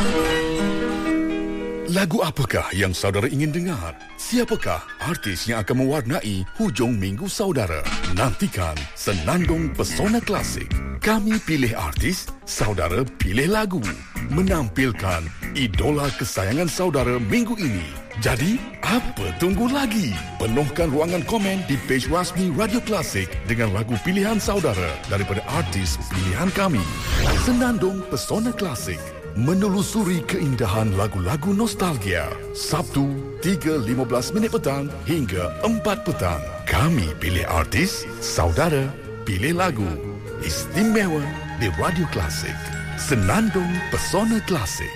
Lagu apakah yang saudara ingin dengar? Siapakah artis yang akan mewarnai hujung minggu saudara? Nantikan Senandung Pesona Klasik. Kami pilih artis, saudara pilih lagu. Menampilkan idola kesayangan saudara minggu ini. Jadi, apa tunggu lagi? Penuhkan ruangan komen di page rasmi Radio Klasik dengan lagu pilihan saudara daripada artis pilihan kami. Senandung Pesona Klasik. Menelusuri keindahan lagu-lagu nostalgia. Sabtu 3.15 petang hingga 4 petang. Kami pilih artis, saudara pilih lagu. Istimewa di Radio Klasik. Senandung Pesona Klasik.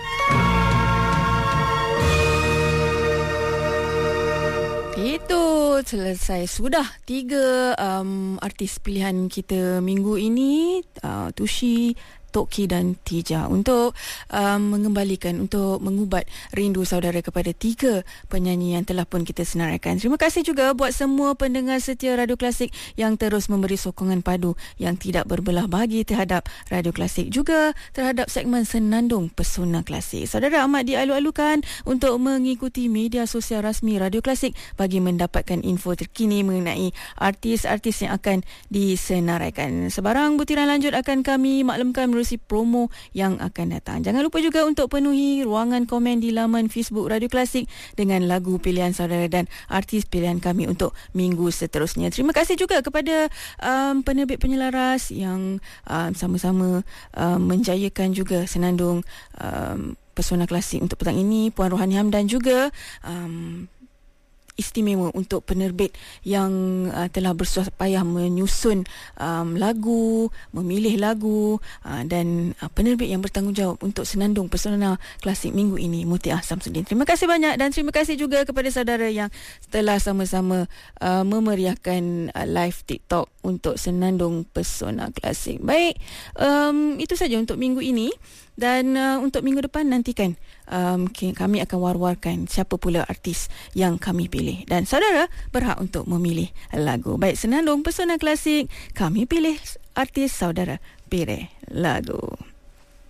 Itu selesai sudah 3 artis pilihan kita minggu ini, Tushi, Toki dan Tija, untuk mengembalikan, untuk mengubat rindu saudara kepada 3 penyanyi yang telah pun kita senaraikan. Terima kasih juga buat semua pendengar setia Radio Klasik yang terus memberi sokongan padu yang tidak berbelah bagi terhadap Radio Klasik, juga terhadap segmen Senandung Pesona Klasik. Saudara amat dialu-alukan untuk mengikuti media sosial rasmi Radio Klasik bagi mendapatkan info terkini mengenai artis-artis yang akan disenaraikan. Sebarang butiran lanjut akan kami maklumkan melalui promo yang akan datang. Jangan lupa juga untuk penuhi ruangan komen di laman Facebook Radio Klasik dengan lagu pilihan saudara dan artis pilihan kami untuk minggu seterusnya. Terima kasih juga kepada penerbit penyelaras yang sama-sama menjayakan juga Senandung Pesona Klasik untuk petang ini. Puan Rohani Hamdan juga istimewa untuk penerbit yang telah bersusah payah menyusun lagu, memilih lagu, dan penerbit yang bertanggungjawab untuk Senandung Pesona Klasik minggu ini, Mutiah Samsudin. Terima kasih banyak dan terima kasih juga kepada saudara yang telah sama-sama memeriahkan live TikTok untuk Senandung Pesona Klasik. Baik, itu saja untuk minggu ini. Dan untuk minggu depan nantikan kami akan war-warkan siapa pula artis yang kami pilih. Dan saudara berhak untuk memilih lagu. Baik, Senandung Pesona Klasik, kami pilih artis, saudara pilih lagu.